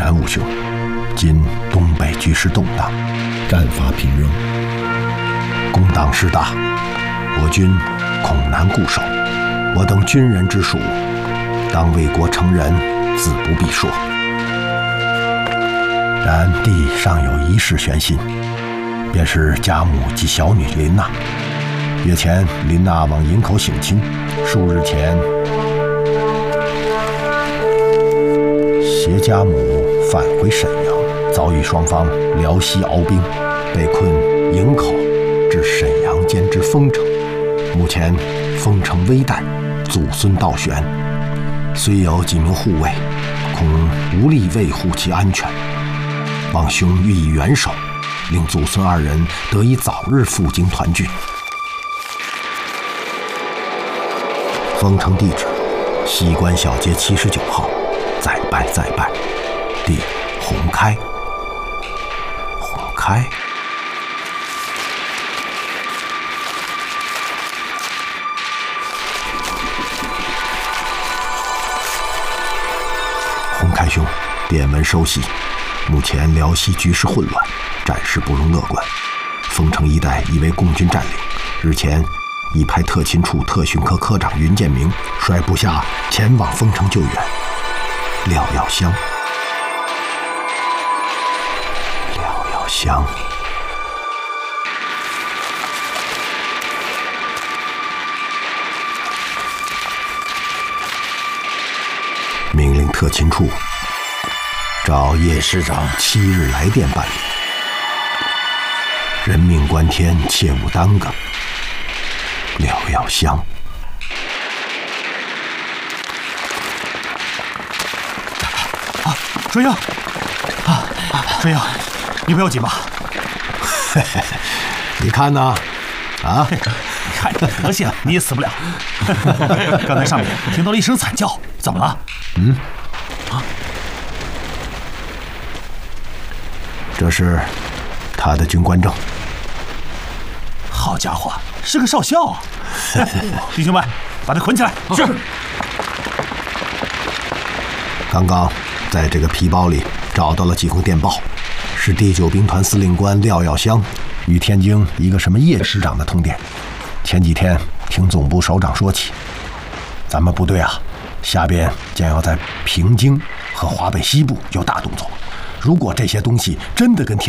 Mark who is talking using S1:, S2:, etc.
S1: 然无凶。今东北局势动荡，战伐频仍，攻党势大，我军恐难固守。我等军人之属，当为国成仁，自不必说。然地尚有一事悬心，便是家母及小女琳娜。月前琳娜往营口省亲，数日前携家母返回沈阳，遭遇双方辽西鏖兵，被困营口至沈阳间之丰城。目前丰城危殆，祖孙倒悬，虽有几名护卫，恐无力维护其安全。望兄予以援手，令祖孙二人得以早日赴京团聚。丰城地址：西关小街79号，再拜。弟洪开。洪开兄，电文收悉。目前辽西局势混乱，战事不容乐观。丰城一带已为共军占领。日前已派特勤处特训科科长云建明率部下前往丰城救援。廖耀湘。命令特勤处找叶师长7日来电办理。人命关天，切勿耽搁。廖耀湘。
S2: 春英，春英，你不要紧吧？
S1: 你看呐，
S2: 你看你德行，你也死不了。刚才上面听到了一声惨叫，怎么了？
S1: 这是他的军官证。
S2: 好家伙，是个少校啊！弟兄们，把他捆起来。
S3: 是。
S1: 刚刚在这个皮包里找到了几封电报，是第9兵团司令官廖耀湘与天津一个什么叶师长的通电。前几天听总部首长说起，咱们部队下边将要在平津和华北西部有大动作。如果这些东西真的跟天